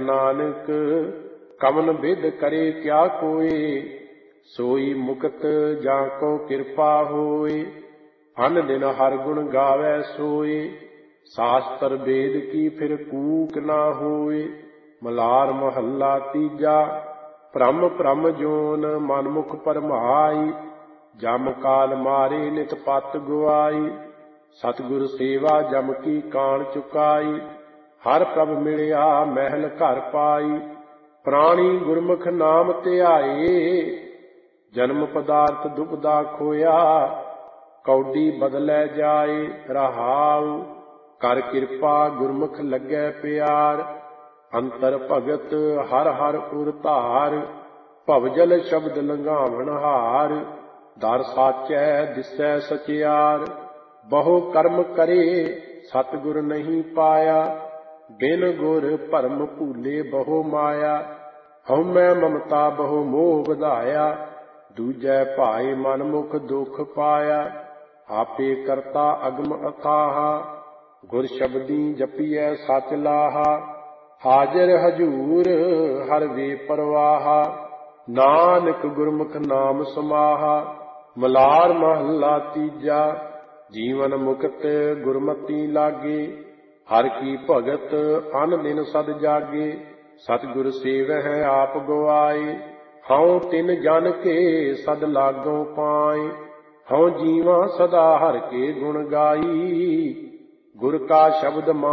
नानक कवन बिद करे क्या कोय। सोई मुक्त जाको कृपा होय। अन दिन हर गुण गावै सोय। शास्त्र वेद की फिर कूक ना होय। मलार महला तीजा भ्रम भ्रम जोन मनमुख परमाई। जम काल मारे नित पत गुआई। सतगुर सेवा जम की कान चुकाई। हर प्रभ मिलिया महल घर पाई। प्राणी गुरमुख नाम ध्याए। जन्म पदार्थ दुबदा खोया। कौडी बदलै जाए रहाउ। कर कृपा गुरमुख लगे प्यार। अंतर भगत हर हर उर धार। भवजल शब्द लंघावन हार। दर साचै दिसै सचियार। बहु कर्म करे सतगुर नहीं पाया। बिन गुर भरम भूले बहु माया। हउमੈ ममता बहु मोह बधाया। दूजै भाए मनमुख दुख पाया। आपे करता अगम अथाहा। गुर शब्दी जपिਐ सच लाहा। हाजिर हजूर हर वे परवाहा। नानक गुरमुख नाम समाहा। मलार महला तीजा जीवन मुक्त गुरमति लागे। हर की भगत अन दिन सद जागे। सतगुर सेवਹਿ आप गवाए। हऊँ तिन जन के सद लागों पाए। हऊँ जीवा सदा हर के गुण गाई। गुर का शब्द